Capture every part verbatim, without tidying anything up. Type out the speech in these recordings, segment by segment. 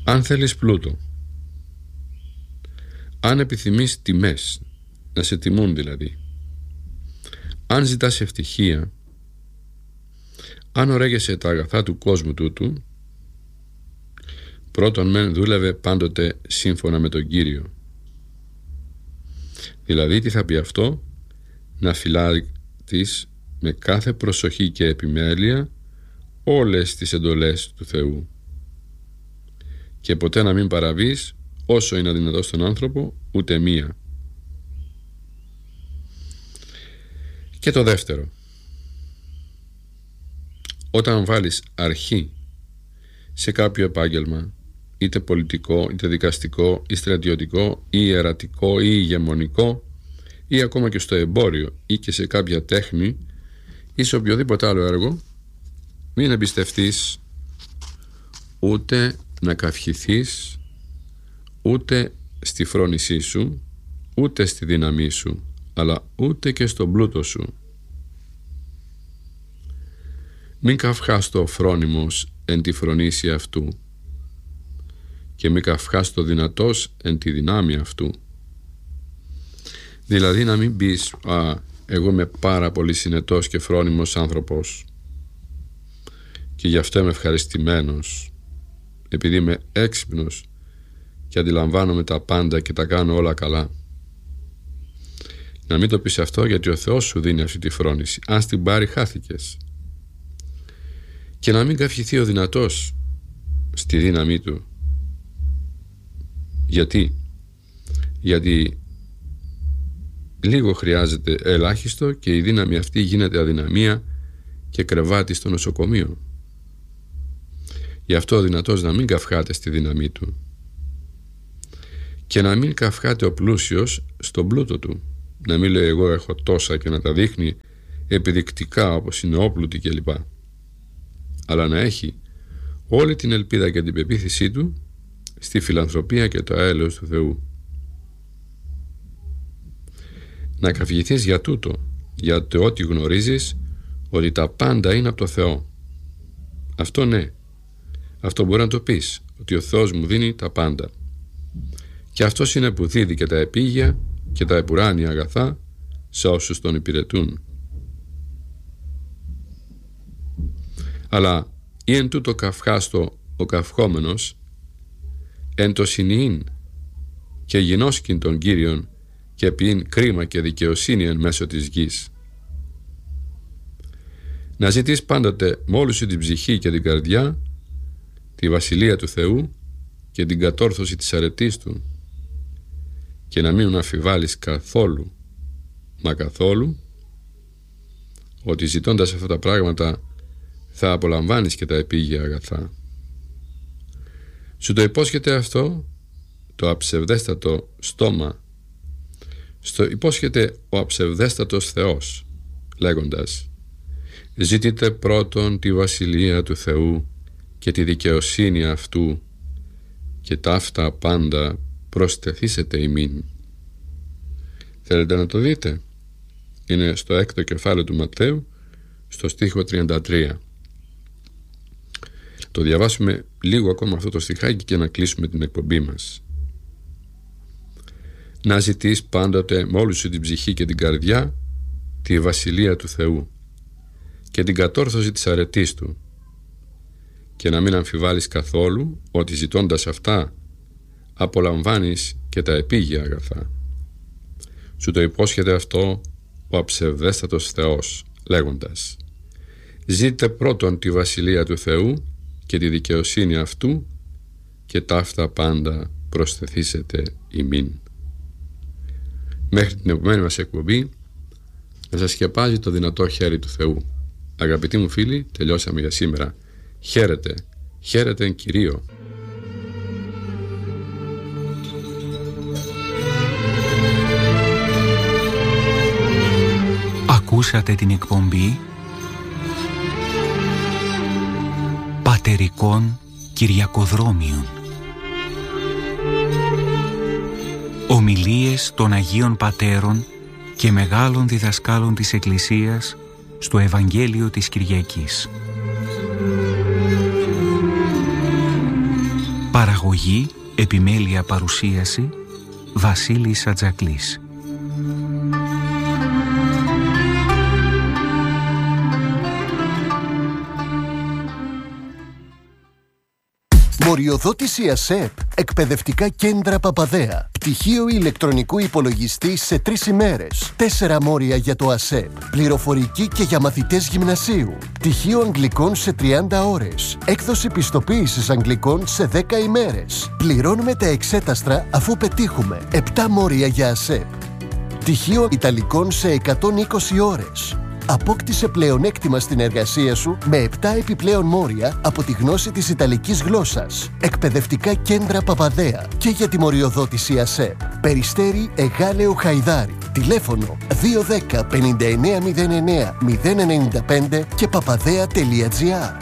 Αν θέλεις πλούτο, αν επιθυμείς τιμές, να σε τιμούν δηλαδή, αν ζητάς ευτυχία, αν ωραίγεσαι τα αγαθά του κόσμου τούτου, πρώτον μεν δούλευε πάντοτε σύμφωνα με τον Κύριο. Δηλαδή τι θα πει αυτό? Να φυλάτεις με κάθε προσοχή και επιμέλεια όλες τις εντολές του Θεού και ποτέ να μην παραβείς όσο είναι αδυνατό στον άνθρωπο ούτε μία. Και το δεύτερο, όταν βάλεις αρχή σε κάποιο επάγγελμα, είτε πολιτικό, είτε δικαστικό, ή στρατιωτικό, ή ιερατικό, ή ηγεμονικό, ή ακόμα και στο εμπόριο, ή και σε κάποια τέχνη, ή σε οποιοδήποτε άλλο έργο, μην εμπιστευτείς ούτε να καυχηθείς, ούτε στη φρόνησή σου, ούτε στη δύναμή σου, αλλά ούτε και στον πλούτο σου. Μην καυχάς ο φρόνιμος εν τη φρονήση αυτού και μη καυχάς το δυνατός εν τη δυνάμει αυτού. Δηλαδή να μην πεις «Α, εγώ είμαι πάρα πολύ συνετός και φρόνιμος άνθρωπος και γι' αυτό είμαι ευχαριστημένος, επειδή είμαι έξυπνος και αντιλαμβάνομαι τα πάντα και τα κάνω όλα καλά». Να μην το πεις αυτό, γιατί ο Θεός σου δίνει αυτή τη φρόνηση. Αν στην πάρει χάθηκες. Και να μην καυχηθεί ο δυνατός στη δύναμή του. Γιατί? Γιατί λίγο χρειάζεται ελάχιστο και η δύναμη αυτή γίνεται αδυναμία και κρεβάτι στο νοσοκομείο. Γι' αυτό ο δυνατός να μην καυχάται στη δύναμή του και να μην καυχάται ο πλούσιος στον πλούτο του. Να μην λέει εγώ έχω τόσα και να τα δείχνει επιδεικτικά όπως είναι όπλουτοι κλπ. Αλλά να έχει όλη την ελπίδα και την πεποίθησή του στη φιλανθρωπία και το έλεος του Θεού. Να καυχηθείς για τούτο, για το ότι γνωρίζεις ότι τα πάντα είναι από το Θεό. Αυτό ναι, αυτό μπορεί να το πεις, ότι ο Θεός μου δίνει τα πάντα. Και αυτός είναι που δίδει και τα επίγεια και τα επουράνια αγαθά σε όσους τον υπηρετούν. Αλλά ή εν τούτο καυχάστο ο καυχόμενος, εν το συνειήν και γινώσκην των Κύριων και ποιήν κρίμα και δικαιοσύνη εν μέσω της γης. Να ζητείς πάντοτε με όλη σου την ψυχή και την καρδιά τη βασιλεία του Θεού και την κατόρθωση της αρετής του και να μην αμφιβάλλεις καθόλου, μα καθόλου, ότι ζητώντας αυτά τα πράγματα θα απολαμβάνεις και τα επίγεια αγαθά. Σου το υπόσχεται αυτό το αψευδέστατο στόμα, στο υπόσχεται ο αψευδέστατος Θεός, λέγοντας «Ζητείτε πρώτον τη βασιλεία του Θεού και τη δικαιοσύνη αυτού και ταύτα πάντα προστεθήσετε ημίν». Θέλετε να το δείτε? Είναι στο έκτο κεφάλαιο του Ματθαίου, στο στίχο τριάντα τρία. Το διαβάσουμε λίγο ακόμα αυτό το στιχάκι και να κλείσουμε την εκπομπή μας. Να ζητείς πάντοτε με όλη σου την ψυχή και την καρδιά τη βασιλεία του Θεού και την κατόρθωση της αρετής του και να μην αμφιβάλλεις καθόλου ότι ζητώντας αυτά απολαμβάνεις και τα επίγεια αγαθά. Σου το υπόσχεται αυτό ο αψευδέστατος Θεός, λέγοντας «Ζήτε πρώτον τη βασιλεία του Θεού και τη δικαιοσύνη αυτού και ταύτα πάντα προσθεθήσετε ημίν». Μέχρι την επόμενη μας εκπομπή να σας σκεπάζει το δυνατό χέρι του Θεού. Αγαπητοί μου φίλοι, τελειώσαμε για σήμερα. Χαίρετε, χαίρετε εν Κυρίω. Ακούσατε την εκπομπή Πατερικών Κυριακοδρόμιων. Ομιλίες των Αγίων Πατέρων και μεγάλων διδασκάλων της Εκκλησίας στο Ευαγγέλιο της Κυριακής. Παραγωγή, επιμέλεια, παρουσίαση Βασίλης Ατζακλής. Μοριοδότηση ΑΣΕΠ. Εκπαιδευτικά κέντρα Παπαδέα. Πτυχίο ηλεκτρονικού υπολογιστή σε τρεις ημέρες. Τέσσερα μόρια για το ΑΣΕΠ. Πληροφορική και για μαθητές γυμνασίου. Πτυχίο αγγλικών σε τριάντα ώρες. Έκδοση πιστοποίησης αγγλικών σε δέκα ημέρες. Πληρώνουμε τα εξέταστρα αφού πετύχουμε. επτά μόρια για ΑΣΕΠ. Πτυχίο ιταλικών σε εκατόν είκοσι ώρες. Απόκτησε πλεονέκτημα στην εργασία σου με επτά επιπλέον μόρια από τη γνώση της ιταλικής γλώσσας. Εκπαιδευτικά κέντρα Παπαδέα και για τη μοριοδότηση ΑΣΕΠ. Περιστέρι Εγάλεο Χαϊδάρι. Τηλέφωνο δύο ένα μηδέν πέντε εννέα μηδέν εννέα μηδέν εννέα πέντε και papadea τελεία gr.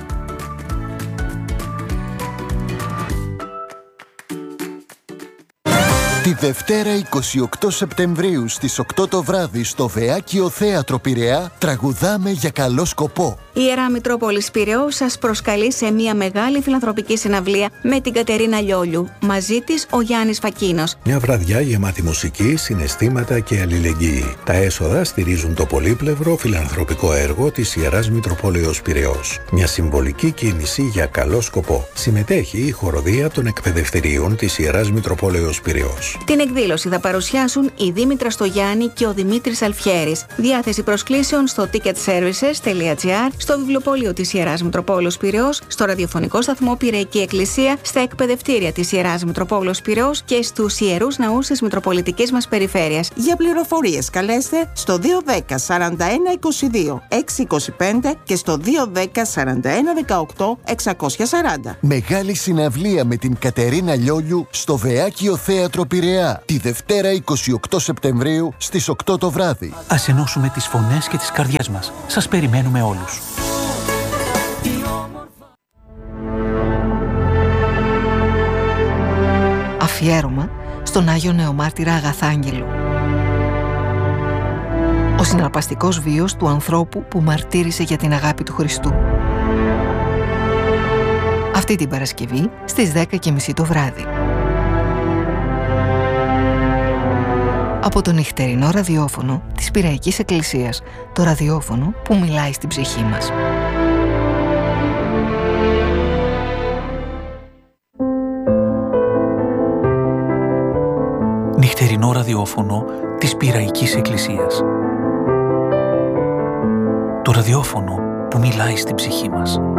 Τη Δευτέρα εικοστή ογδόη Σεπτεμβρίου στις οκτώ το βράδυ στο Βεάκιο Θέατρο Πειραιά τραγουδάμε για καλό σκοπό. Η Ιερά Μητρόπολης Πειραιώς σας προσκαλεί σε μια μεγάλη φιλανθρωπική συναυλία με την Κατερίνα Λιόλιου. Μαζί της ο Γιάννης Φακίνος. Μια βραδιά γεμάτη μουσική, συναισθήματα και αλληλεγγύη. Τα έσοδα στηρίζουν το πολύπλευρο φιλανθρωπικό έργο της Ιεράς Μητροπόλεως Πειραιώς. Μια συμβολική κίνηση για καλό σκοπό. Συμμετέχει η χοροδία των εκπαιδευτηρίων της Ιεράς Μητροπόλεως Πειραιώς. Την εκδήλωση θα παρουσιάσουν η Δήμητρα Στογιάννη και ο Δημήτρης Αλφιέρης. Διάθεση προσκλήσεων στο ticketservices τελεία gr, στο βιβλιοπωλείο της Ιεράς Μητροπόλεως Πειραιώς, στο ραδιοφωνικό σταθμό Πειραϊκή Εκκλησία, στα εκπαιδευτήρια της Ιεράς Μητροπόλεως Πειραιώς και στους ιερούς ναούς της Μητροπολιτικής μας περιφέρειας. Για πληροφορίες καλέστε στο δύο ένα μηδέν σαράντα ένα είκοσι δύο έξι είκοσι πέντε και στο δύο ένα μηδέν σαράντα ένα δεκαοκτώ εξακόσια σαράντα. Μεγάλη συναυλία με την Κατερίνα Λιόλιου στο Βεάκιο Θέατρο Πειραιά τη Δευτέρα εικοστή ογδόη Σεπτεμβρίου στις οκτώ το βράδυ. Ας ενώσουμε τις φωνές και τις καρδιές μας. Σας περιμένουμε όλους. Αφιέρωμα στον Άγιο Νεομάρτυρα Αγαθάγγελο. Ο συναρπαστικός βίος του ανθρώπου που μαρτύρησε για την αγάπη του Χριστού. Αυτή την Παρασκευή στις δέκα και μισή το βράδυ. Από το νυχτερινό ραδιόφωνο της Πειραϊκής Εκκλησίας, το ραδιόφωνο που μιλάει στην ψυχή μας. Νυχτερινό ραδιόφωνο της Πειραϊκής Εκκλησίας. Το ραδιόφωνο που μιλάει στην ψυχή μας.